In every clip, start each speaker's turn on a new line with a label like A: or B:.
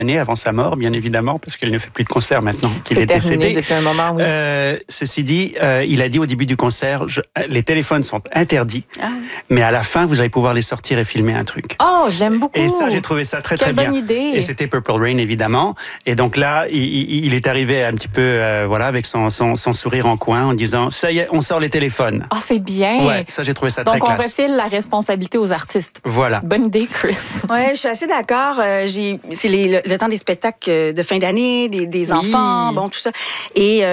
A: avant sa mort, bien évidemment, parce qu'il ne fait plus de concerts maintenant qu'il est
B: terminé
A: décédé.
B: depuis un moment, oui.
A: Ceci dit, il a dit au début du concert, les téléphones sont interdits, mais à la fin, vous allez pouvoir les sortir et filmer un truc.
B: Oh, j'aime beaucoup.
A: Et ça, j'ai trouvé ça très
B: Quelle
A: bien.
B: bonne idée.
A: Et c'était Purple Rain, évidemment. Et donc là, il est arrivé un petit peu, avec son sourire en coin, en disant, ça y est, on sort les téléphones.
B: Ah, c'est bien.
A: Ouais, ça, j'ai trouvé ça très
B: donc, on
A: classe.
B: refile la responsabilité aux artistes.
A: Voilà.
B: Bonne idée, Chris.
C: Oui, je suis assez d'accord. C'est le temps des spectacles de fin d'année, des enfants, bon, tout ça. Et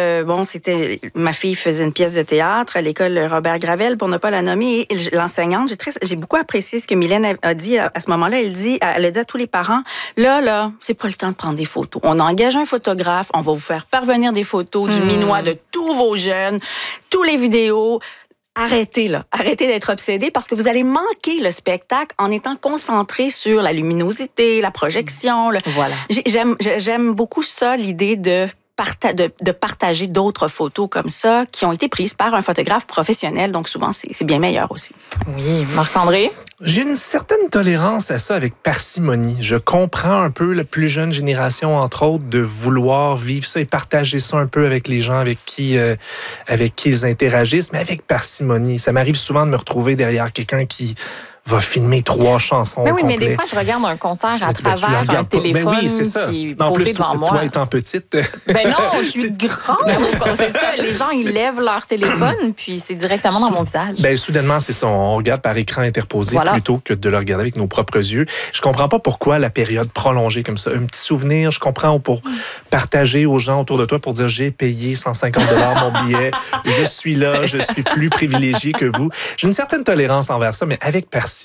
C: ma fille faisait une pièce de théâtre à l'école Robert Gravel, pour ne pas la nommer. Et l'enseignante, j'ai beaucoup apprécié ce que Mylène a dit à ce moment-là. Elle a dit à tous les parents, là, c'est pas le temps de prendre des photos. On engage un photographe, on va vous faire parvenir des photos du minois de tous vos jeunes, tous les vidéos. Arrêtez d'être obsédés parce que vous allez manquer le spectacle en étant concentré sur la luminosité, la projection.
B: Voilà.
C: J'aime beaucoup ça, l'idée de partager d'autres photos comme ça qui ont été prises par un photographe professionnel. Donc, souvent, c'est bien meilleur aussi.
B: Oui. Marc-André?
D: J'ai une certaine tolérance à ça avec parcimonie. Je comprends un peu la plus jeune génération, entre autres, de vouloir vivre ça et partager ça un peu avec les gens avec qui ils interagissent, mais avec parcimonie. Ça m'arrive souvent de me retrouver derrière quelqu'un qui va filmer 3 chansons
B: oui, mais
D: complets.
B: des fois, je regarde un concert à travers un téléphone qui est
D: en
B: posé
D: plus,
B: devant moi.
D: Toi étant petite...
B: Ben non, je suis grande. C'est ça. Les gens, ils lèvent leur téléphone, puis c'est directement dans mon visage.
D: Ben soudainement, c'est ça. On regarde par écran interposé plutôt que de le regarder avec nos propres yeux. Je comprends pas pourquoi la période prolongée comme ça. Un petit souvenir, je comprends, pour partager aux gens autour de toi, pour dire j'ai payé 150 $ mon billet, je suis là, je suis plus privilégié que vous. J'ai une certaine tolérance envers ça, mais avec parcimonie,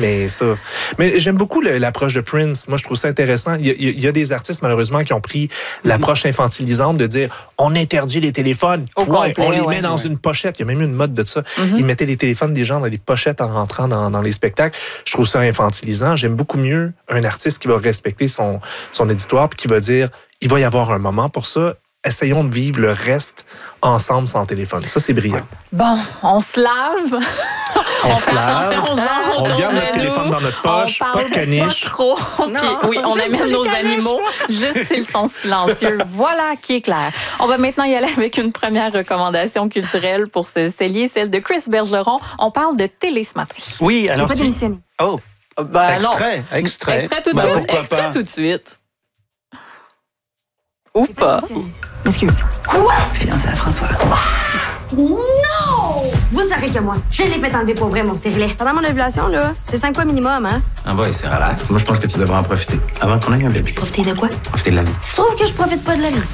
D: mais j'aime beaucoup l'approche de Prince. Moi, je trouve ça intéressant. Il y a des artistes, malheureusement, qui ont pris l'approche infantilisante de dire on interdit les téléphones, point, on les met dans une pochette. Il y a même eu une mode de ça. Ils mettaient les téléphones des gens dans des pochettes en rentrant dans les spectacles. Je trouve ça infantilisant. J'aime beaucoup mieux un artiste qui va respecter son auditoire puis qui va dire il va y avoir un moment pour ça. Essayons de vivre le reste ensemble sans téléphone. Ça, c'est brillant.
B: Bon, on se lave.
D: On se lave.
B: On
D: garde notre téléphone dans notre poche. Pas de caniche.
B: Pas trop. Puis, on amène nos animaux. Juste ils sont silencieux. Voilà qui est clair. On va maintenant y aller avec une première recommandation culturelle pour ce cellier, celle de Chris Bergeron. On parle de télé ce matin.
A: Oui, alors
C: J'ai pas démissionné.
A: Oh, extrait.
B: Extrait tout de suite. Ou pas.
E: Excuse.
F: Quoi?
E: Fiancé à François.
F: Non! Vous savez que moi, je l'ai fait enlever pour vrai, mon stérilet.
E: Pendant mon ovulation, là, c'est 5 fois minimum, hein?
G: Ah ouais, c'est relax. Moi, je pense que tu devrais en profiter avant qu'on ait un bébé.
F: Profiter de quoi?
G: Profiter de la vie.
F: Tu trouves que je profite pas de la vie?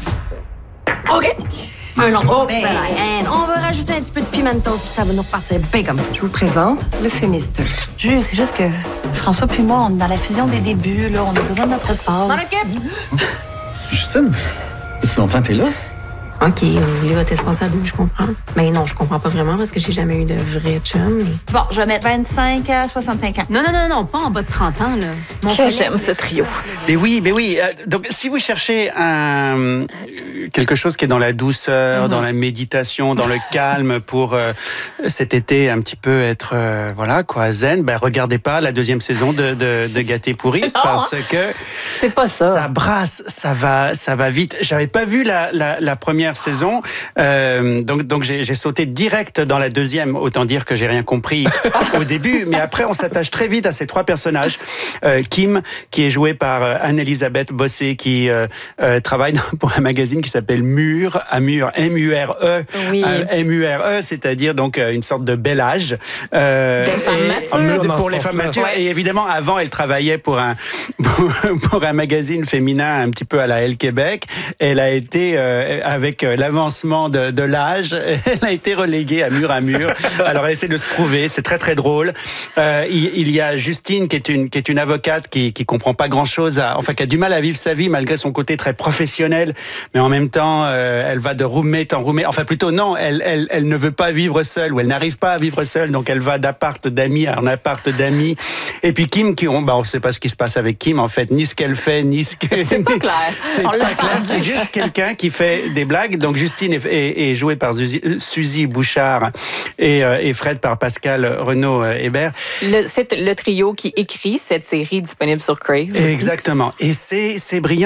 F: OK. Un long. Oh, ben,
E: On va rajouter un petit peu de pimentos, puis ça va nous repartir bien comme ça. Je vous présente le Fémister.
H: C'est juste que François puis moi, on est dans la fusion des débuts, là. On a besoin de notre espace.
F: m'en occupe.
G: Justine, depuis longtemps t'es là?
E: OK, on voulait votre espace à deux, je comprends. Mais non, je comprends pas vraiment parce que j'ai jamais eu de vrai chum. Mais...
H: Bon, je vais mettre 25 à 65 ans.
E: Non, pas en bas de 30 ans, là.
B: Que j'aime ce trio.
A: Mais oui. Donc, si vous cherchez quelque chose qui est dans la douceur, dans la méditation, dans le calme, pour cet été un petit peu être zen, regardez pas la 2e saison de Gâté pourri parce que
B: c'est pas ça.
A: Ça brasse, ça va vite. J'avais pas vu la première saison, donc j'ai sauté direct dans la 2e. Autant dire que j'ai rien compris au début, mais après on s'attache très vite à ces 3 personnages. Kim, qui est jouée par Anne-Elisabeth Bossé, qui travaille pour un magazine qui s'appelle Mur, M-U-R-E.
B: Oui.
A: M-U-R-E, c'est-à-dire donc une sorte de bel âge.
B: Des femmes matures.
A: Pour les femmes matures. Ouais. Et évidemment, avant, elle travaillait pour un magazine féminin un petit peu à la Elle Québec. Elle a été, avec l'avancement de l'âge, elle a été reléguée à Mur. Alors, elle essaie de se prouver. C'est très, très drôle. Il y a Justine, qui est une avocate qui comprend pas grand-chose, qui a du mal à vivre sa vie malgré son côté très professionnel, mais en même temps, elle va de roommate en roommate. Enfin, plutôt non, elle ne veut pas vivre seule, ou elle n'arrive pas à vivre seule, donc elle va d'appart d'amis en appart d'amis. Et puis Kim, on sait pas ce qui se passe avec Kim, en fait, ni ce qu'elle fait, ni ce que...
B: C'est pas clair.
A: C'est pas clair, c'est juste quelqu'un qui fait des blagues. Donc Justine est jouée par Suzy Bouchard et Fred par Pascal Renaud-Hébert.
B: C'est le trio qui écrit cette série disponible sur Crave.
A: Exactement. Et c'est brillant.